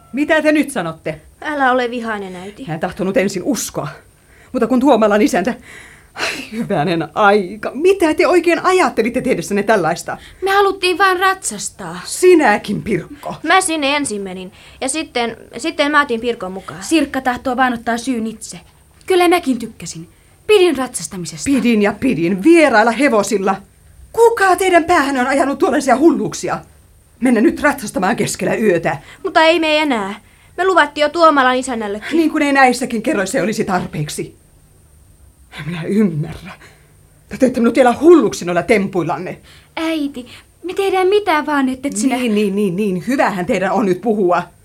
Mitä te nyt sanotte? Älä ole vihainen, äiti. Hän tahtonut ensin uskoa. Mutta kun Tuomalan isäntä... Ai, hyvänen aika. Mitä te oikein ajattelitte tehdessänne tällaista? Me haluttiin vain ratsastaa. Sinäkin, Pirkko. Mä sinne ensin menin. Ja sitten mä otin Pirkon mukaan. Sirkka tahtoo vaan ottaa syyn itse. Kyllä mäkin tykkäsin. Pidin ratsastamisesta. Pidin vierailla hevosilla. Kuka teidän päähän on ajanut tuollaisia hulluuksia? Mennä nyt ratsastamaan keskellä yötä. Mutta ei me enää. Me luvattiin jo Tuomalan isännällekin. Niin kuin ei näissäkin kerroissa olisi tarpeeksi. Minä ymmärrän. Te teette minut vielä hulluksi noilla tempuillanne. Äiti, me tehdään mitään vaan, että sinä... Niin. Hyvähän teidän on nyt puhua.